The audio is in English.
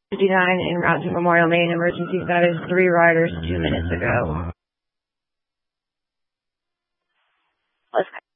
59 en route to Memorial Main emergency status, 3 riders 2 minutes ago. Let's